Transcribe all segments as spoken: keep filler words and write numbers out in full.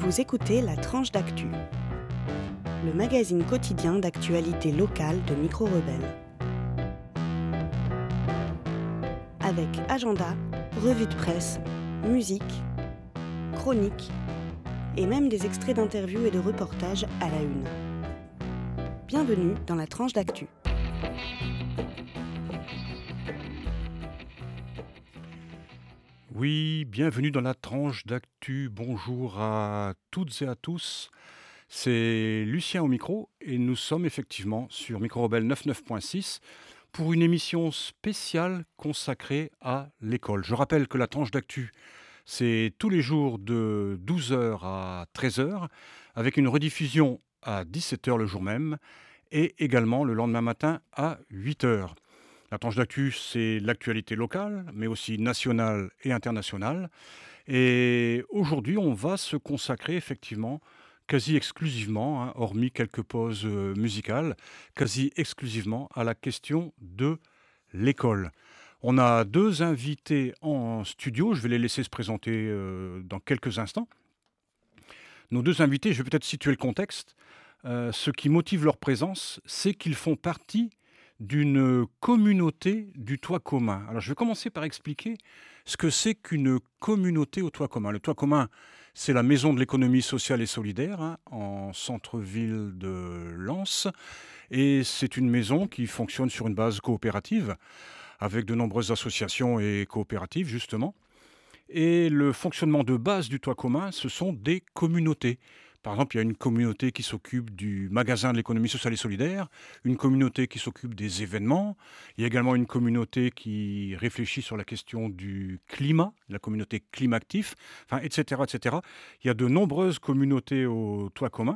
Vous écoutez La Tranche d'Actu, le magazine quotidien d'actualité locale de Micro Rebelle. Avec agenda, revue de presse, musique, chronique et même des extraits d'interviews et de reportages à la une. Bienvenue dans La Tranche d'Actu. Oui, bienvenue dans la tranche d'actu. Bonjour à toutes et à tous. C'est Lucien au micro et nous sommes effectivement sur Micro Rebelle quatre-vingt-neuf point six pour une émission spéciale consacrée à l'école. Je rappelle que la tranche d'actu, c'est tous les jours de douze heures à treize heures avec une rediffusion à dix-sept heures le jour même et également le lendemain matin à huit heures. La tranche d'actu, c'est l'actualité locale, mais aussi nationale et internationale. Et aujourd'hui, on va se consacrer effectivement, quasi exclusivement, hein, hormis quelques pauses euh, musicales, quasi exclusivement à la question de l'école. On a deux invités en studio, je vais les laisser se présenter euh, dans quelques instants. Nos deux invités, je vais peut-être situer le contexte. Euh, ce qui motive leur présence, c'est qu'ils font partie d'une communauté du toit commun. Alors je vais commencer par expliquer ce que c'est qu'une communauté au toit commun. Le toit commun, c'est la maison de l'économie sociale et solidaire, hein, en centre-ville de Lens. Et c'est une maison qui fonctionne sur une base coopérative, avec de nombreuses associations et coopératives, justement. Et le fonctionnement de base du toit commun, ce sont des communautés. Par exemple, il y a une communauté qui s'occupe du magasin de l'économie sociale et solidaire, une communauté qui s'occupe des événements, il y a également une communauté qui réfléchit sur la question du climat, la communauté Climactif, enfin, et cetera, et cetera. Il y a de nombreuses communautés au toit commun.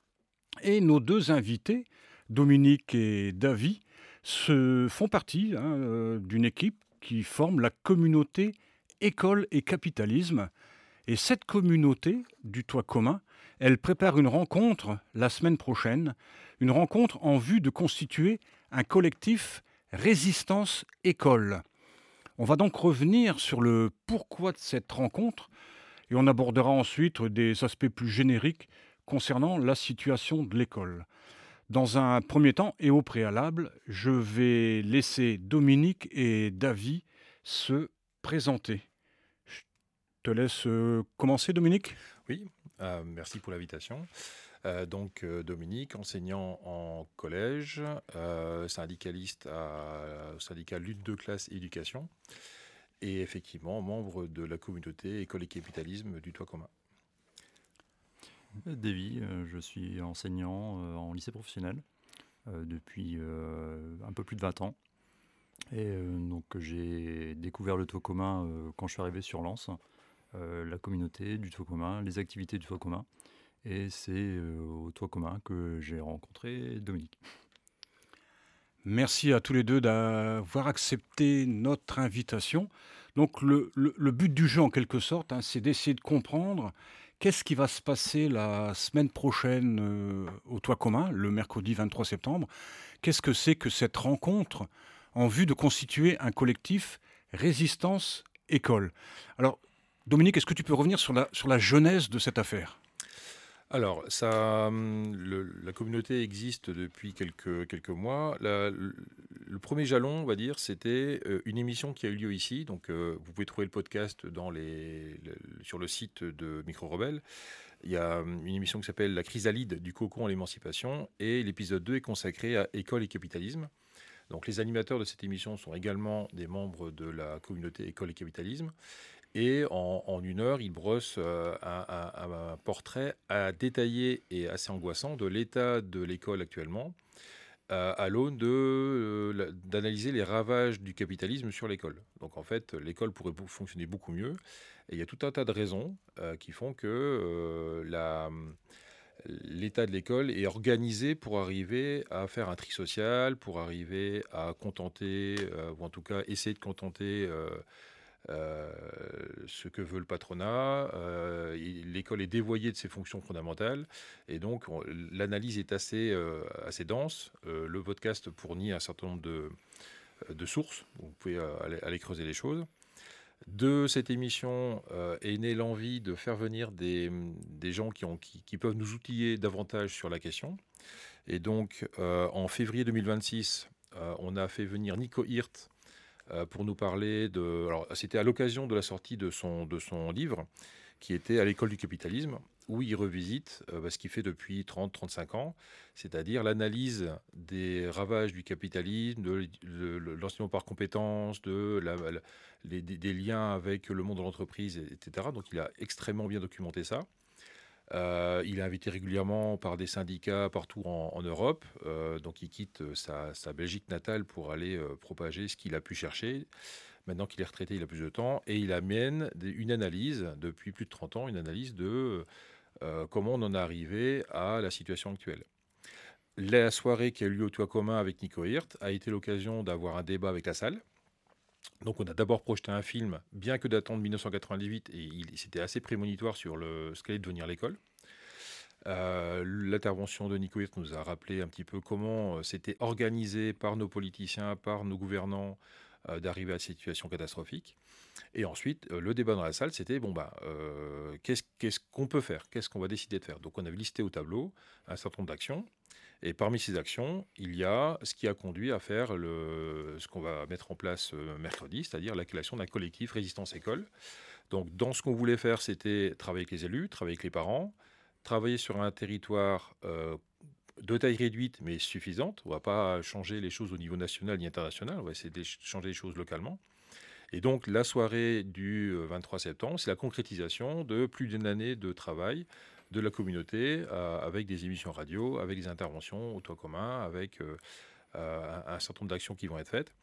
Et nos deux invités, Dominique et Davy, se font partie hein, euh, d'une équipe qui forme la communauté École et Capitalisme. Et cette communauté du toit commun, elle prépare une rencontre la semaine prochaine, une rencontre en vue de constituer un collectif Résistance École. On va donc revenir sur le pourquoi de cette rencontre et on abordera ensuite des aspects plus génériques concernant la situation de l'école. Dans un premier temps et au préalable, je vais laisser Dominique et Davy se présenter. Je te laisse euh, commencer, Dominique. Oui, euh, merci pour l'invitation. Euh, donc, euh, Dominique, enseignant en collège, euh, syndicaliste à- au syndicat Lutte de classe et éducation, et effectivement membre de la communauté École et Capitalisme du Toit commun. Davy, euh, je suis enseignant euh, en lycée professionnel euh, depuis euh, un peu plus de vingt ans. Et euh, donc j'ai découvert le toit commun euh, quand je suis arrivé sur Lens, euh, la communauté du toit commun, les activités du toit commun. Et c'est euh, au toit commun que j'ai rencontré Dominique. Merci à tous les deux d'avoir accepté notre invitation. Donc le, le- le but du jeu en quelque sorte, hein, c'est d'essayer de comprendre qu'est-ce qui va se passer la semaine prochaine euh, au toit commun, le mercredi vingt-trois septembre. Qu'est-ce que c'est que cette rencontre en vue de constituer un collectif Résistance École. Alors Dominique, est-ce que tu peux revenir sur la, sur la genèse de cette affaire ? Alors, ça, hum, le- la communauté existe depuis quelques, quelques mois. La- le, le premier jalon, on va dire, c'était euh, une émission qui a eu lieu ici. Donc, euh, vous pouvez trouver le podcast dans les, le- sur le site de Micro Rebelle. Il y a hum, une émission qui s'appelle La chrysalide du cocon à l'émancipation. Et l'épisode deux est consacré à École et Capitalisme. Donc, les animateurs de cette émission sont également des membres de la communauté École et Capitalisme. Et en, en une heure, il brosse euh, un, un- un portrait à détaillé et assez angoissant de l'état de l'école actuellement, euh, à l'aune de, euh, la- d'analyser les ravages du capitalisme sur l'école. Donc en fait, l'école pourrait bou- fonctionner beaucoup mieux. Et il y a tout un tas de raisons euh, qui font que euh, la, l'état de l'école est organisé pour arriver à faire un tri social, pour arriver à contenter, euh, ou en tout cas essayer de contenter... euh, euh, ce que veut le patronat. Euh, il- l'école est dévoyée de ses fonctions fondamentales et donc on- l'analyse est assez, euh, assez dense. Euh, le podcast fournit un certain nombre de, de sources. Vous pouvez euh, aller, aller creuser les choses. De cette émission euh, est née l'envie de faire venir des, des gens qui, ont, qui, qui peuvent nous outiller davantage sur la question. Et donc, euh, en février deux mille vingt-six, euh, on a fait venir Nico Hirt euh, pour nous parler de... Alors, c'était à l'occasion de la sortie de son, de son livre, qui était à l'école du capitalisme, où il revisite euh, ce qu'il fait depuis trente à trente-cinq ans, c'est-à-dire l'analyse des ravages du capitalisme, de, de, de l'enseignement par compétences, de la, la, les, des liens avec le monde de l'entreprise, et cetera. Donc il a extrêmement bien documenté ça. Euh, il est invité régulièrement par des syndicats partout en, en Europe. Euh, donc il quitte sa, sa Belgique natale pour aller euh, propager ce qu'il a pu chercher. Maintenant qu'il est retraité, il a plus de temps. Et il amène des, une analyse, depuis plus de trente ans, une analyse de euh, comment on en est arrivé à la situation actuelle. La soirée qui a eu lieu au Toit commun avec Nico Hirt a été l'occasion d'avoir un débat avec la salle. Donc on a d'abord projeté un film, bien que datant de mille neuf cent quatre-vingt-dix-huit, et il, c'était assez prémonitoire sur le, ce qu'allait devenir l'école. Euh, l'intervention de Nico Hirt nous a rappelé un petit peu comment c'était organisé par nos politiciens, par nos gouvernants, euh, d'arriver à cette situation catastrophique. Et ensuite, euh, le débat dans la salle, c'était, bon, bah, euh, qu'est-ce, qu'est-ce qu'on peut faire? Qu'est-ce qu'on va décider de faire? Donc on avait listé au tableau un certain nombre d'actions. Et parmi ces actions, il y a ce qui a conduit à faire le, ce qu'on va mettre en place euh, mercredi, c'est-à-dire la création d'un collectif Résistance École. Donc, dans ce qu'on voulait faire, c'était travailler avec les élus, travailler avec les parents, travailler sur un territoire euh, de taille réduite, mais suffisante. On ne va pas changer les choses au niveau national ni international, on va essayer de changer les choses localement. Et donc, la soirée du vingt-trois septembre, c'est la concrétisation de plus d'une année de travail de la communauté, euh, avec des émissions radio, avec des interventions au Toit commun, avec euh, euh, un, un certain nombre d'actions qui vont être faites.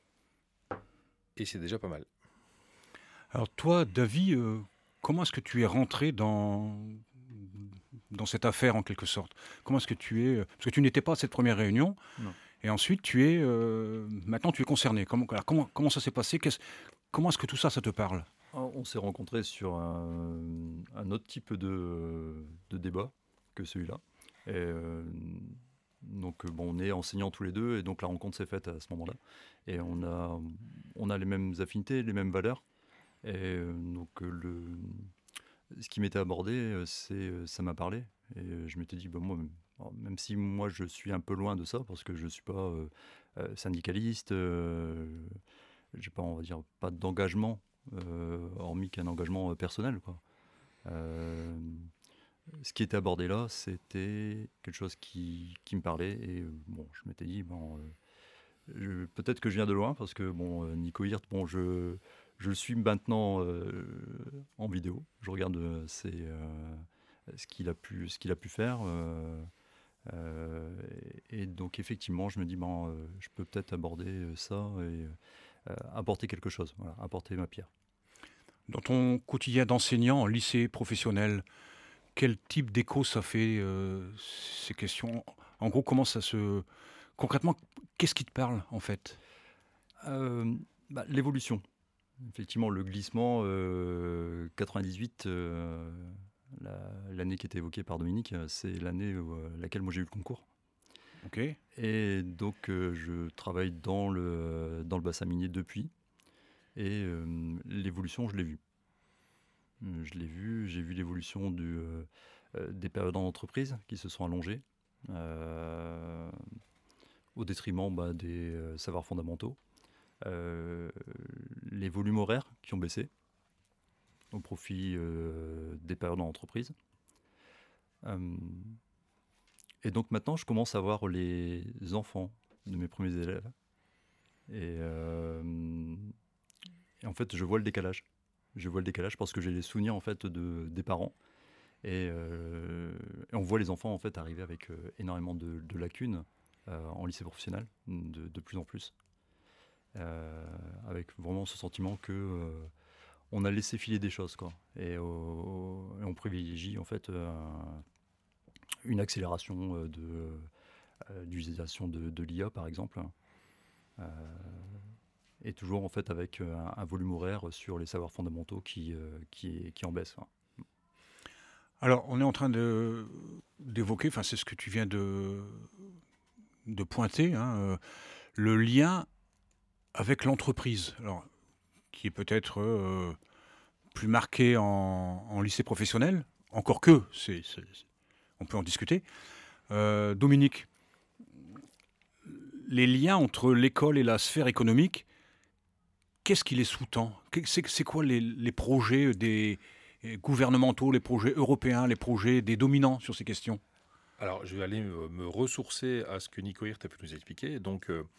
Et c'est déjà pas mal. Alors toi, David, euh, comment est-ce que tu es rentré dans, dans cette affaire en quelque sorte? Comment est-ce que tu es... Parce que tu n'étais pas à cette première réunion. Non. Et ensuite, tu es... Euh, maintenant, tu es concerné. Comment, alors, comment, comment ça s'est passé? Qu'est-ce, Comment est-ce que tout ça, ça te parle? On s'est rencontrés sur un, un autre type de, de débat que celui-là. Et euh, donc, bon, on est enseignants tous les deux, et donc la rencontre s'est faite à ce moment-là. Et on a, on a les mêmes affinités, les mêmes valeurs. Et euh, donc, le, ce qui m'était abordé, c'est, ça m'a parlé. Et je m'étais dit, ben, moi, alors, même si moi, je suis un peu loin de ça, parce que je ne suis pas euh, syndicaliste, euh, j'ai pas, on va dire, pas d'engagement. Euh, hormis qu'un engagement euh, personnel, quoi. Euh, ce qui était abordé là, c'était quelque chose qui, qui me parlait, et euh, bon, je m'étais dit, bon, euh, je, peut-être que je viens de loin, parce que bon, euh, Nico Hirt, bon, je, je le suis maintenant euh, en vidéo, je regarde euh, ses, euh, ce qu'il a pu, ce qu'il a pu faire, euh, euh, et, et donc effectivement, je me dis, bon, euh, je peux peut-être aborder ça et euh, apporter quelque chose, voilà, apporter ma pierre. Dans ton quotidien d'enseignant en lycée professionnel, quel type d'écho ça fait, euh, ces questions? En gros, comment ça se... Concrètement, qu'est-ce qui te parle, en fait? euh, bah, L'évolution. Effectivement, le glissement, euh, quatre-vingt-dix-huit, euh, la, l'année qui était évoquée par Dominique, c'est l'année où, euh, laquelle moi j'ai eu le concours. Ok. Et donc, euh, je travaille dans le, dans le bassin minier depuis. Et euh, l'évolution, je l'ai vue. Je l'ai vue, j'ai vu l'évolution du, euh, des périodes en entreprise qui se sont allongées, euh, au détriment bah, des euh, savoirs fondamentaux. Euh, les volumes horaires qui ont baissé au profit euh, des périodes en entreprise. Euh, et donc maintenant, je commence à voir les enfants de mes premiers élèves. Et... Euh, Et en fait, je vois le décalage. Je vois le décalage parce que j'ai les souvenirs en fait de, des parents. Et, euh, et on voit les enfants en fait arriver avec euh, énormément de, de lacunes euh, en lycée professionnel, de, de plus en plus. Euh, avec vraiment ce sentiment que euh, on a laissé filer des choses, quoi. Et, euh, et on privilégie en fait euh, une accélération de, euh, d'utilisation de, de l'I A, par exemple. Euh, Et toujours en fait avec un, un volume horaire sur les savoirs fondamentaux qui, euh, qui, qui en baisse. Hein. Alors, on est en train de, d'évoquer, enfin c'est ce que tu viens de, de pointer, hein, euh, le lien avec l'entreprise. Alors, qui est peut-être euh, plus marqué en, en lycée professionnel, encore que, c'est, c'est, on peut en discuter. Euh, Dominique, les liens entre l'école et la sphère économique, qu'est-ce qui les sous-tend ? c'est, c'est quoi les, les projets des gouvernementaux, les projets européens, les projets des dominants sur ces questions ? Alors, je vais aller me, me ressourcer à ce que Nico Hirt a pu nous expliquer. Donc, euh,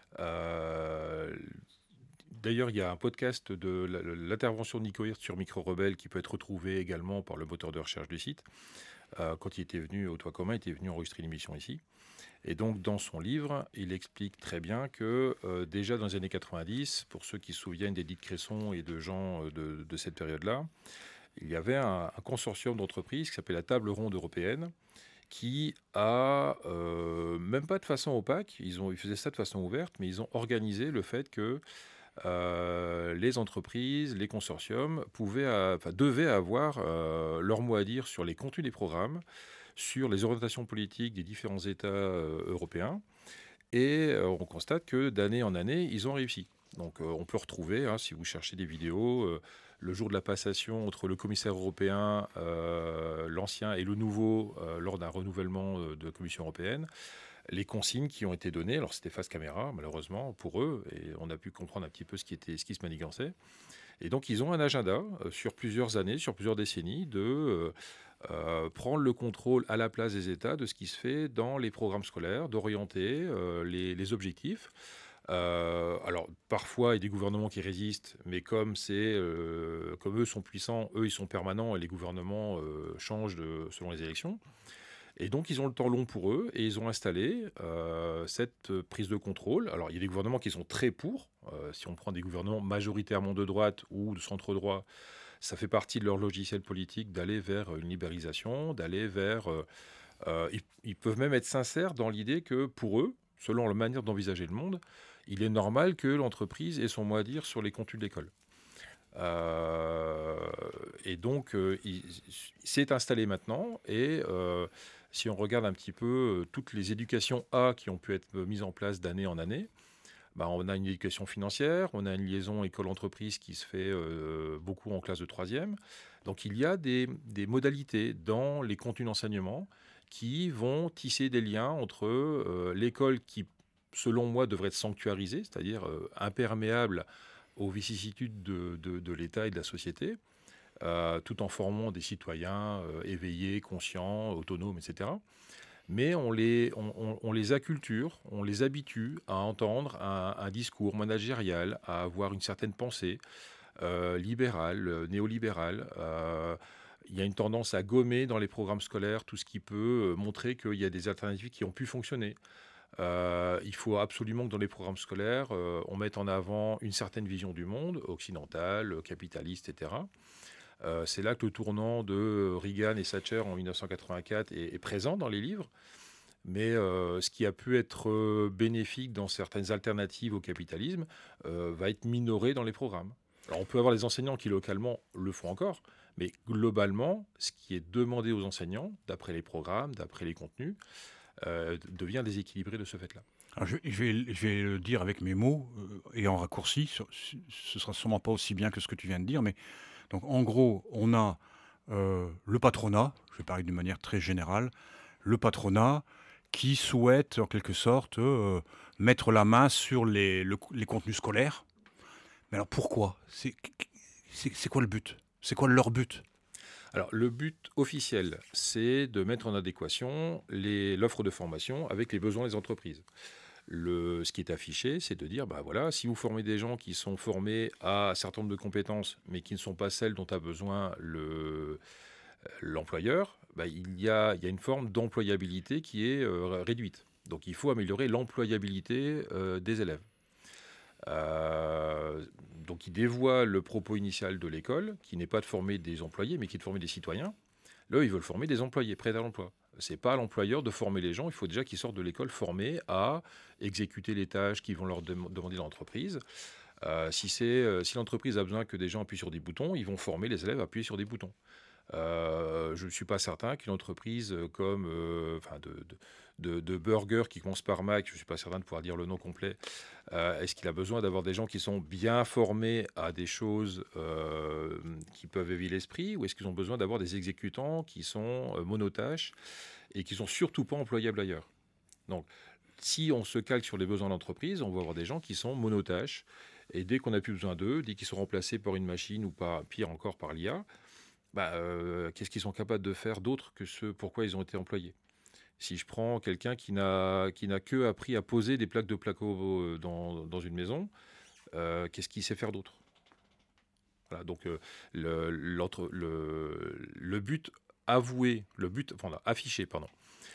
euh, d'ailleurs, il y a un podcast de l'intervention de Nico Hirt sur Micro Rebelle qui peut être retrouvé également par le moteur de recherche du site. Euh, quand il était venu au Toit commun, il était venu enregistrer une émission ici. Et donc, dans son livre, il explique très bien que euh, déjà dans les années quatre-vingt-dix, pour ceux qui se souviennent d'Édith Cresson et de gens de, de cette période-là, il y avait un, un consortium d'entreprises qui s'appelait la Table ronde européenne, qui a, euh, même pas de façon opaque, ils, ont, ils faisaient ça de façon ouverte, mais ils ont organisé le fait que euh, les entreprises, les consortiums pouvaient, euh, enfin, devaient avoir euh, leur mot à dire sur les contenus des programmes, sur les orientations politiques des différents États euh, européens. Et euh, on constate que d'année en année, ils ont réussi. Donc euh, on peut retrouver, hein, si vous cherchez des vidéos, euh, le jour de la passation entre le commissaire européen, euh, l'ancien et le nouveau, euh, lors d'un renouvellement euh, de la Commission européenne, les consignes qui ont été données. Alors c'était face caméra, malheureusement, pour eux, et on a pu comprendre un petit peu ce qui, était, ce qui se manigançait. Et donc ils ont un agenda euh, sur plusieurs années, sur plusieurs décennies, de euh, euh, prendre le contrôle à la place des États de ce qui se fait dans les programmes scolaires, d'orienter euh, les, les objectifs. Euh, alors parfois il y a des gouvernements qui résistent, mais comme c'est euh, comme eux sont puissants, eux ils sont permanents et les gouvernements euh, changent de, selon les élections. Et donc ils ont le temps long pour eux et ils ont installé euh, cette prise de contrôle. Alors il y a des gouvernements qui sont très pour. Euh, si on prend des gouvernements majoritairement de droite ou de centre droit, ça fait partie de leur logiciel politique d'aller vers une libéralisation, d'aller vers. Euh, euh, ils, ils peuvent même être sincères dans l'idée que pour eux, selon leur manière d'envisager le monde, il est normal que l'entreprise ait son mot à dire sur les contenus de l'école. Euh, et donc, euh, il, il s'est installé maintenant. Et euh, si on regarde un petit peu euh, toutes les éducations A qui ont pu être mises en place d'année en année, bah, on a une éducation financière, on a une liaison école-entreprise qui se fait euh, beaucoup en classe de troisième. Donc, il y a des, des modalités dans les contenus d'enseignement qui vont tisser des liens entre euh, l'école qui, selon moi, devrait être sanctuarisée, c'est-à-dire euh, imperméable aux vicissitudes de, de, de l'État et de la société, euh, tout en formant des citoyens euh, éveillés, conscients, autonomes, et cetera. Mais on les, on, on, on les acculture, on les habitue à entendre un, un discours managérial, à avoir une certaine pensée euh, libérale, néolibérale. Euh, il y a une tendance à gommer dans les programmes scolaires tout ce qui peut montrer qu'il y a des alternatives qui ont pu fonctionner. Euh, il faut absolument que dans les programmes scolaires, euh, on mette en avant une certaine vision du monde, occidentale, capitaliste, et cetera. Euh, c'est là que le tournant de Reagan et Thatcher en dix-neuf cent quatre-vingt-quatre est, est présent dans les livres. Mais euh, ce qui a pu être euh, bénéfique dans certaines alternatives au capitalisme euh, va être minoré dans les programmes. Alors on peut avoir des enseignants qui localement le font encore, mais globalement, ce qui est demandé aux enseignants, d'après les programmes, d'après les contenus, Euh, devient déséquilibré de ce fait-là. Alors je, je, vais, je vais le dire avec mes mots euh, et en raccourci, ce sera sûrement pas aussi bien que ce que tu viens de dire, mais donc en gros, on a euh, le patronat, je vais parler d'une manière très générale, le patronat qui souhaite en quelque sorte euh, mettre la main sur les, le, les contenus scolaires. Mais alors pourquoi ? c'est, c'est, c'est quoi le but ? C'est quoi leur but ? Alors, le but officiel, c'est de mettre en adéquation les, l'offre de formation avec les besoins des entreprises. Le, ce qui est affiché, c'est de dire, bah voilà, si vous formez des gens qui sont formés à un certain nombre de compétences, mais qui ne sont pas celles dont a besoin le, l'employeur, bah, il, y a, il y a une forme d'employabilité qui est euh, réduite. Donc, il faut améliorer l'employabilité euh, des élèves. Euh, donc il dévoie le propos initial de l'école, qui n'est pas de former des employés, mais qui est de former des citoyens. Là, ils veulent former des employés prêts à l'emploi. Ce n'est pas à l'employeur de former les gens, il faut déjà qu'ils sortent de l'école formés à exécuter les tâches qui vont leur dem- demander l'entreprise. Euh, si, c'est, euh, si l'entreprise a besoin que des gens appuient sur des boutons, ils vont former les élèves à appuyer sur des boutons. Euh, je ne suis pas certain qu'une entreprise comme euh, enfin de, de, de, de burger qui commence par Mac, je ne suis pas certain de pouvoir dire le nom complet, euh, est-ce qu'il a besoin d'avoir des gens qui sont bien formés à des choses euh, qui peuvent éveiller l'esprit, ou est-ce qu'ils ont besoin d'avoir des exécutants qui sont euh, monotâches et qui ne sont surtout pas employables ailleurs? Donc, si on se calque sur les besoins d'entreprise, on va avoir des gens qui sont monotâches, et dès qu'on n'a plus besoin d'eux, dès qu'ils sont remplacés par une machine ou par, pire encore par l'I A, bah, euh, qu'est-ce qu'ils sont capables de faire d'autre que ce pourquoi ils ont été employés? Si je prends quelqu'un qui n'a, qui n'a que appris à poser des plaques de placo euh, dans, dans une maison, euh, qu'est-ce qu'il sait faire d'autre? Voilà, donc euh, le, l'entre- le, le but avoué, le but, enfin, affiché, pardon,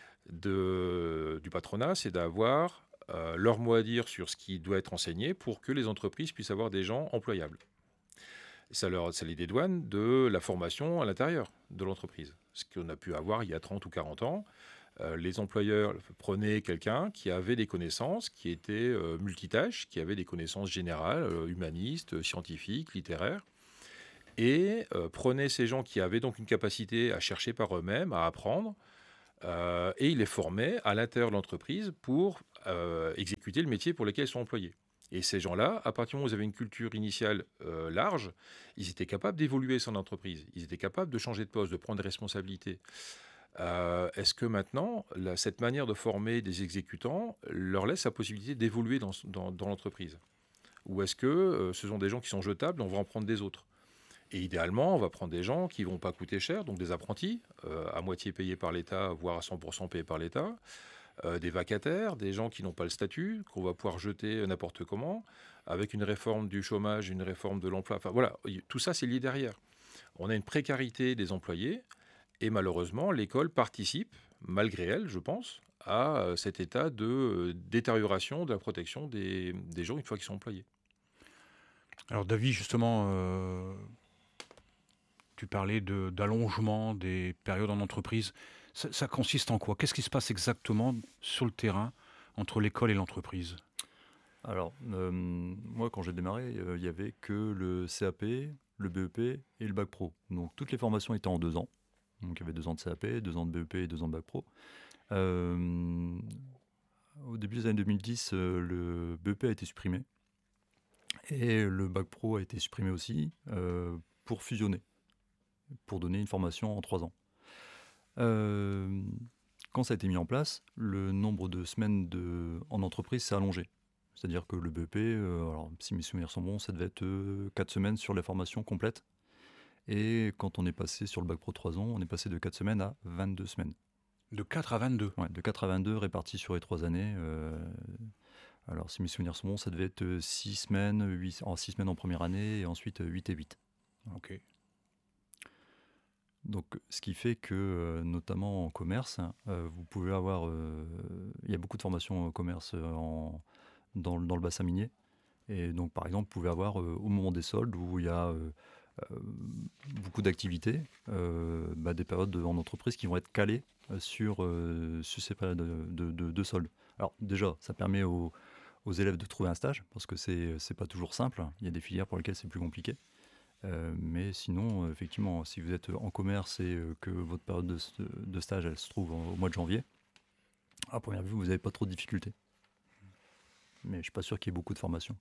de, du patronat, c'est d'avoir euh, leur mot à dire sur ce qui doit être enseigné pour que les entreprises puissent avoir des gens employables. Ça, leur, ça les dédouane de la formation à l'intérieur de l'entreprise. Ce qu'on a pu avoir il y a trente ou quarante ans. Euh, les employeurs prenaient quelqu'un qui avait des connaissances, qui était euh, multitâche, qui avait des connaissances générales, euh, humanistes, scientifiques, littéraires, et euh, prenaient ces gens qui avaient donc une capacité à chercher par eux-mêmes, à apprendre, euh, et ils les formaient à l'intérieur de l'entreprise pour euh, exécuter le métier pour lequel ils sont employés. Et ces gens-là, à partir du moment où ils avaient une culture initiale euh, large, ils étaient capables d'évoluer son entreprise. Ils étaient capables de changer de poste, de prendre des responsabilités. Euh, est-ce que maintenant, la- cette manière de former des exécutants leur laisse la possibilité d'évoluer dans, dans- dans l'entreprise? Ou est-ce que euh, ce sont des gens qui sont jetables, on va en prendre des autres? Et idéalement, on va prendre des gens qui ne vont pas coûter cher, donc des apprentis, euh, à moitié payés par l'État, voire à cent pour cent payés par l'État, euh, des vacataires, des gens qui n'ont pas le statut, qu'on va pouvoir jeter n'importe comment, avec une réforme du chômage, une réforme de l'emploi. Enfin voilà, y- tout ça, c'est lié derrière. On a une précarité des employés, et malheureusement, l'école participe, malgré elle, je pense, à euh, cet état de euh, détérioration de la protection des, des gens une fois qu'ils sont employés. Alors David, justement, euh, tu parlais de, d'allongement des périodes en entreprise. Ça, ça consiste en quoi? Qu'est-ce qui se passe exactement sur le terrain entre l'école et l'entreprise? Alors, euh, moi, quand j'ai démarré, euh, il n'y avait que le C A P, le B E P et le Bac Pro. Donc, toutes les formations étaient en deux ans. Donc, il y avait deux ans de C A P, deux ans de B E P et deux ans de Bac Pro. Euh, au début des années deux mille dix, euh, le B E P a été supprimé. Et le Bac Pro a été supprimé aussi euh, pour fusionner, pour donner une formation en trois ans. Euh, quand ça a été mis en place, le nombre de semaines de, en entreprise s'est allongé. C'est-à-dire que le B E P, euh, alors, si mes souvenirs sont bons, ça devait être euh, quatre semaines sur la formation complète. Et quand on est passé sur le Bac Pro trois ans, on est passé de quatre semaines à vingt-deux semaines. De quatre à vingt-deux. Ouais, de quatre à vingt-deux répartis sur les trois années. Euh, alors, si mes souvenirs sont bons, ça devait être six semaines, huit, en six semaines en première année, et ensuite huit et huit. Ok. Donc, ce qui fait que, euh, notamment en commerce, euh, vous pouvez avoir... euh, il y a beaucoup de formations en commerce euh, en, dans, dans le bassin minier. Et donc, par exemple, vous pouvez avoir, euh, au moment des soldes, où il y a euh, euh, beaucoup d'activités, euh, bah, des périodes de- en entreprise qui vont être calées euh, sur, euh, sur ces périodes de, de, de- de soldes. Alors, déjà, ça permet aux, aux élèves de trouver un stage, parce que c'est c'est pas toujours simple. Il y a des filières pour lesquelles c'est plus compliqué. Euh, mais sinon, euh, effectivement, si vous êtes en commerce et euh, que votre période de, de stage elle se trouve en- au mois de janvier, à première vue, vous n'avez pas trop de difficultés. Mais je ne suis pas sûr qu'il y ait beaucoup de formations.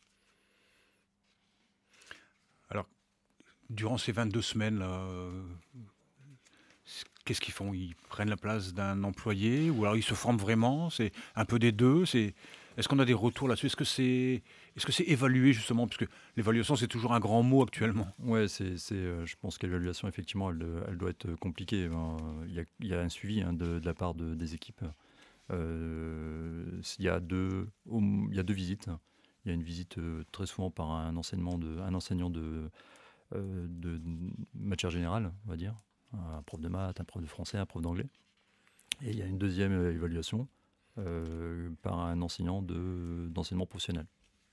Alors, durant ces vingt-deux semaines, là, euh, qu'est-ce qu'ils font? Ils prennent la place d'un employé ou alors ils se forment vraiment? C'est un peu des deux. C'est... Est-ce qu'on a des retours là-dessus? Est-ce que c'est, est-ce que c'est évalué justement? Parce que l'évaluation, c'est toujours un grand mot actuellement. Ouais, c'est, c'est, euh, je pense que l'évaluation, effectivement, elle, euh, elle doit être compliquée. Ben, Il y a, il y a un suivi hein, de, de la part de- des équipes. Euh, il y a deux, au- il y a deux visites. Il y a une visite euh, très souvent par un, enseignement de, un enseignant de, euh, de matière générale, on va dire, un prof de maths, un prof de français, un prof d'anglais. Et il y a une deuxième euh, évaluation euh, par un enseignant de, d'enseignement professionnel.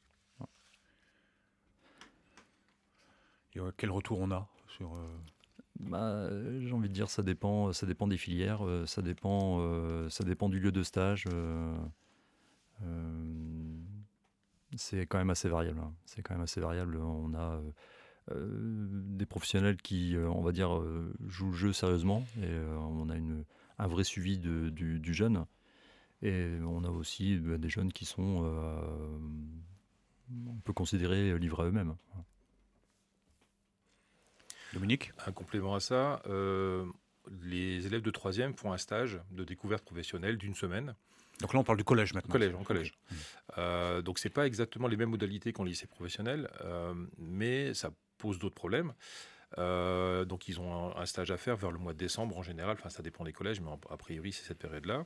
Et, euh, quel retour on a sur... euh, Bah, euh, j'ai envie de dire ça dépend, ça dépend des filières, euh, ça dépend, euh, ça dépend du lieu de stage. euh, euh, c'est quand même assez variable. hein. C'est quand même assez variable. On a, euh, euh, des professionnels qui, euh, on va dire, euh, jouent le jeu sérieusement. Et euh, on a une, un vrai suivi de, du, du jeune. Et on a aussi bah, des jeunes qui sont, euh, on peut considérer, livrés à eux-mêmes. Dominique ? Un complément à ça, euh, les élèves de troisième font un stage de découverte professionnelle d'une semaine. Donc là, on parle du collège maintenant. Collège, en collège. Okay. Euh, donc, ce n'est pas exactement les mêmes modalités qu'en lycée professionnel, euh, mais ça pose d'autres problèmes. Euh, donc, ils ont un, un stage à faire vers le mois de décembre en général. Enfin, ça dépend des collèges, mais a priori, c'est cette période-là.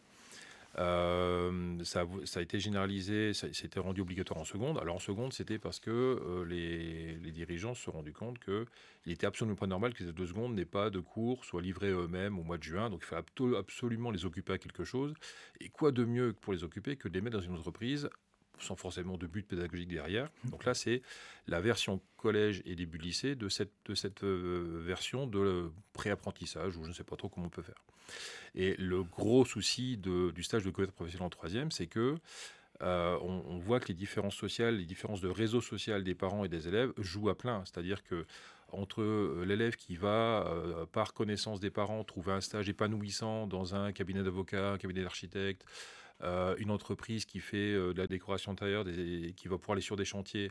Euh, ça, ça a été généralisé, ça s'était rendu obligatoire en seconde. Alors en seconde, c'était parce que euh, les, les dirigeants se sont rendus compte qu'il était absolument pas normal que ces deux secondes n'aient pas de cours, soient livrés eux-mêmes au mois de juin. Donc il fallait absolument les occuper à quelque chose. Et quoi de mieux pour les occuper que de les mettre dans une entreprise sans forcément de but pédagogique derrière. Donc là, c'est la version collège et début de lycée de cette, de cette euh, version de pré-apprentissage, ou je ne sais pas trop comment on peut faire. Et le gros souci de, du stage de découverte professionnelle en troisième, c'est que euh, on, on voit que les différences sociales, les différences de réseau social des parents et des élèves jouent à plein. C'est-à-dire que entre l'élève qui va, euh, par connaissance des parents, trouver un stage épanouissant dans un cabinet d'avocat, un cabinet d'architecte, euh, une entreprise qui fait euh, de la décoration intérieure, des, qui va pouvoir aller sur des chantiers,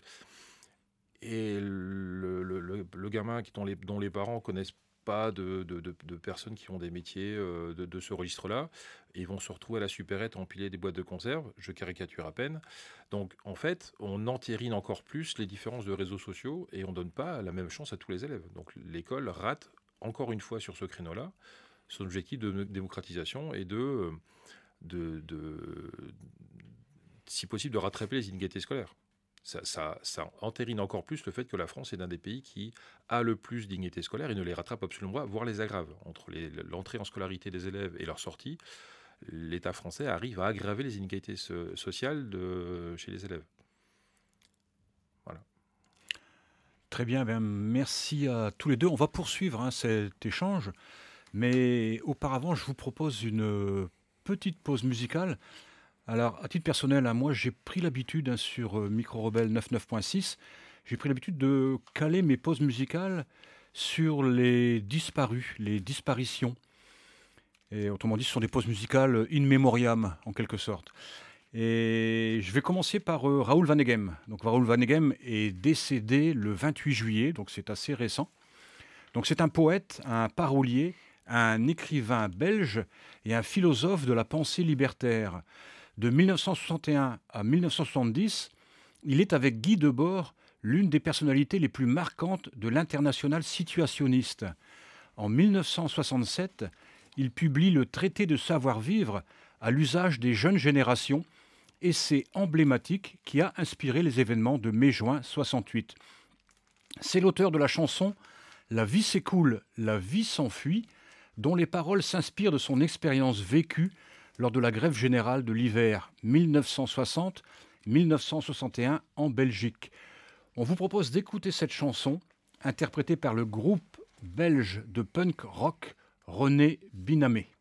et le, le, le, le gamin qui, dont, les, dont les parents connaissent pas de, de, de, de personnes qui ont des métiers euh, de, de ce registre-là, et ils vont se retrouver à la supérette à empiler des boîtes de conserve, je caricature à peine. Donc en fait, on entérine encore plus les différences de réseaux sociaux et on ne donne pas la même chance à tous les élèves. Donc l'école rate encore une fois sur ce créneau-là son objectif de démocratisation et de, de, de si possible, de rattraper les inégalités scolaires. Ça, ça, ça entérine encore plus le fait que la France est l'un des pays qui a le plus d'inégalités scolaires et ne les rattrape absolument pas, voire les aggrave. Entre les, l'entrée en scolarité des élèves et leur sortie, l'État français arrive à aggraver les inégalités so- sociales de, chez les élèves. Voilà. Très bien, ben merci à tous les deux. On va poursuivre hein, cet échange, mais auparavant, je vous propose une petite pause musicale. Alors, à titre personnel, hein, moi, j'ai pris l'habitude hein, sur euh, Micro Rebelle quatre-vingt-neuf point six, j'ai pris l'habitude de caler mes pauses musicales sur les disparus, les disparitions. Et autrement dit, ce sont des pauses musicales in memoriam, en quelque sorte. Et je vais commencer par euh, Raoul Vaneigem. Donc, Raoul Vaneigem est décédé le vingt-huit juillet, donc c'est assez récent. Donc, c'est un poète, un parolier, un écrivain belge et un philosophe de la pensée libertaire. De mille neuf cent soixante et un à mille neuf cent soixante-dix, il est avec Guy Debord l'une des personnalités les plus marquantes de l'internationale situationniste. En mille neuf cent soixante-sept, il publie le Traité de savoir-vivre à l'usage des jeunes générations, essai emblématique qui a inspiré les événements de mai-juin soixante-huit. C'est l'auteur de la chanson « La vie s'écoule, la vie s'enfuit », dont les paroles s'inspirent de son expérience vécue lors de la grève générale de l'hiver mille neuf cent soixante mille neuf cent soixante et un en Belgique. On vous propose d'écouter cette chanson, interprétée par le groupe belge de punk rock René Binamé.